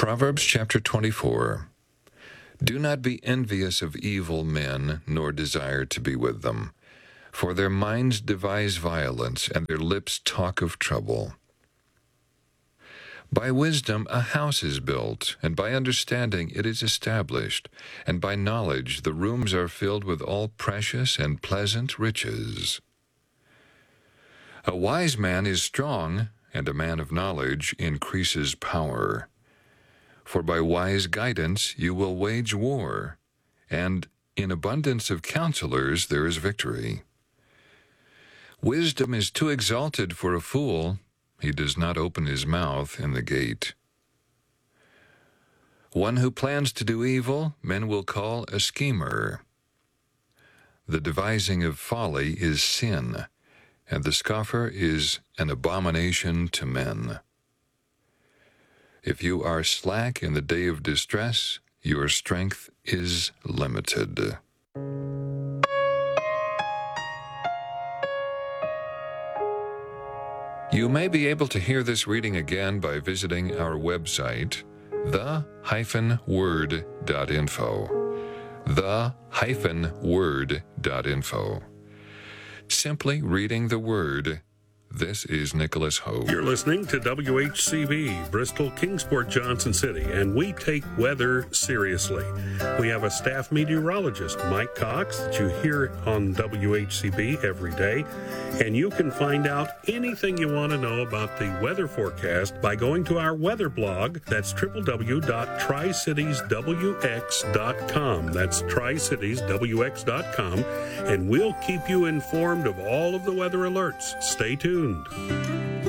Proverbs chapter 24. Do not be envious of evil men, nor desire to be with them. For their minds devise violence, and their lips talk of trouble. By wisdom a house is built, and by understanding it is established, and by knowledge the rooms are filled with all precious and pleasant riches. A wise man is strong, and a man of knowledge increases power. For by wise guidance you will wage war, and in abundance of counselors there is victory. Wisdom is too exalted for a fool. He does not open his mouth in the gate. One who plans to do evil, men will call a schemer. The devising of folly is sin, and the scoffer is an abomination to men. If you are slack in the day of distress, your strength is limited. You may be able to hear this reading again by visiting our website, the-word.info. the-word.info. Simply reading the Word. This is Nicholas Hope. You're listening to WHCB, Bristol, Kingsport, Johnson City, and we take weather seriously. We have a staff meteorologist, Mike Cox, that you hear on WHCB every day, and you can find out anything you want to know about the weather forecast by going to our weather blog. That's www.tricitieswx.com. That's tricitieswx.com, and we'll keep you informed of all of the weather alerts. Stay tuned.